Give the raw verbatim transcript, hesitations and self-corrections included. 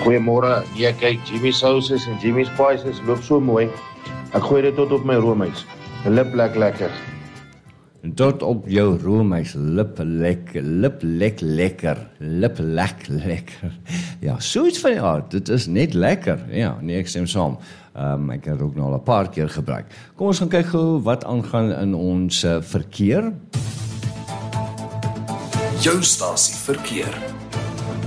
Goeiemôre, nee kyk, Jimmy Sauces en Jimmy Spices loop so mooi. Ek gooi dit tot op my roomys. Lip lek lekker. Tot op jou roomys, lip lekker, lip lek lekker, lip lek lekker. Ja, soets van die aard, dit is net lekker. Ja, nee, ek stem saam. Um, ek het ook nog al 'n paar keer gebruik. Kom ons gaan kyk gou wat aangaan in ons uh, verkeer. Jou stasie verkeer.